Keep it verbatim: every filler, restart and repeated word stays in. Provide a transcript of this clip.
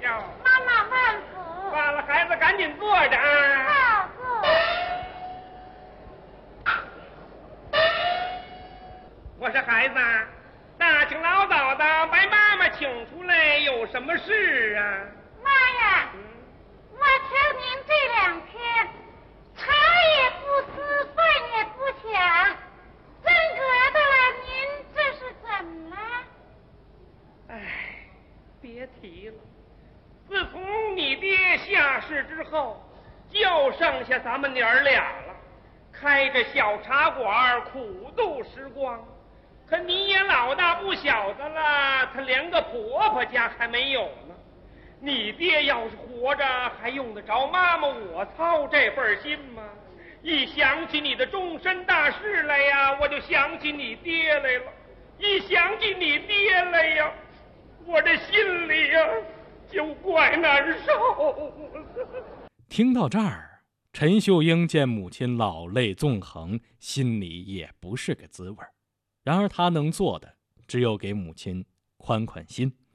着。 妈妈万福。 完了，孩子赶紧坐着啊。 好，坐。 我说孩子，大清老早的把妈妈请出来，有什么事啊？ 妈呀， 嗯、 我听您这两天茶也不思，饭也不想，真觉得了，您这是怎么了？ 哎，别提了，自从你爹下世之后，就剩下咱们娘儿俩了，开个小茶馆，苦度时光。可你也老大不小的了，他连个婆婆家还没有呢。你爹要是活着，还用得着妈妈我操这份心吗？一想起你的终身大事来呀，我就想起你爹来了。一想起你爹来呀，我这心里呀就怪难受。 听到这儿，陈秀英见母亲老泪纵横，心里也不是个滋味。然而她能做的，只有给母亲宽宽心。